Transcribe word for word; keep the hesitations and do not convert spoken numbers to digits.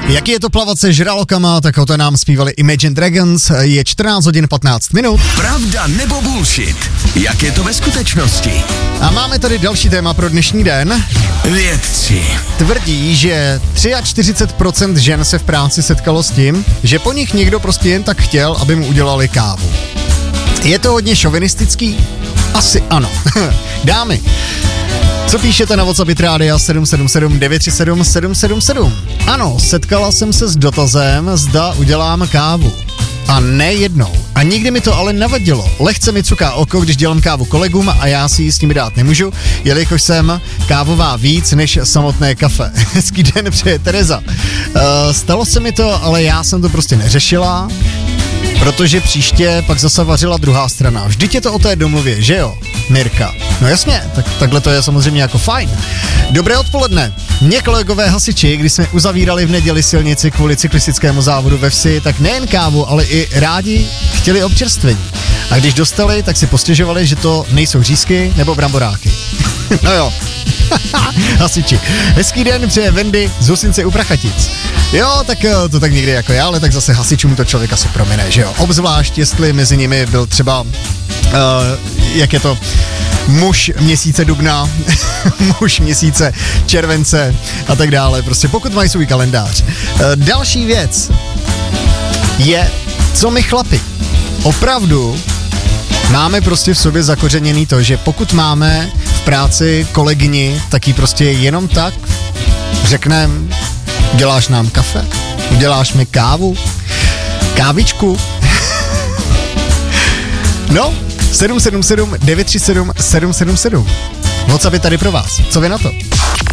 Jaký je to plavat se žralokama, tak o to nám zpívali Imagine Dragons, je čtrnáct hodin patnáct minut. Pravda nebo bullshit, jak je to ve skutečnosti? A máme tady další téma pro dnešní den. Vědci tvrdí, že čtyřicet tři procent žen se v práci setkalo s tím, že po nich někdo prostě jen tak chtěl, aby mu udělali kávu. Je to hodně šovinistický? Asi ano. Dámy, co píšete na WhatsApp Rádia sedm sedm sedm devět tři sedm sedm sedm sedm? Ano, setkala jsem se s dotazem, zda udělám kávu. A ne jednou. A nikdy mi to ale nevadilo. Lehce mi cuká oko, když dělám kávu kolegům a já si ji s nimi dát nemůžu, jelikož jsem kávová víc než samotné kafe. Hezký den, přeje Tereza. Uh, stalo se mi to, ale já jsem to prostě neřešila, protože příště pak zase vařila druhá strana. Vždyť je to o té domluvě, že jo, Mirka? No jasně, tak takhle to je samozřejmě jako fajn. Dobré odpoledne. Mě kolegové hasiči, když jsme uzavírali v neděli silnici kvůli cyklistickému závodu ve vsi, tak nejen kávu, ale i rádi chtěli občerstvení. A když dostali, tak si postěžovali, že to nejsou řízky nebo bramboráky. No jo. Hasiči. Hezký den, přeje Wendy z Husince u Prachatic. Jo, tak to tak někdy jako já, ale tak zase hasičům to člověk asi promine, že jo. Obzvlášť, jestli mezi nimi byl třeba, uh, jak je to, muž měsíce dubna, muž měsíce července a tak dále. Prostě pokud mají svůj kalendář. Uh, další věc je, co my chlapi. Opravdu máme prostě v sobě zakořeněný to, že pokud máme v práci kolegyni, tak jí prostě jenom tak řekneme, uděláš nám kafe, uděláš mi kávu, kávičku. No, sedm sedm sedm devět tři sedm sedm sedm sedm. WhatsApp je tady pro vás. Co vy na to?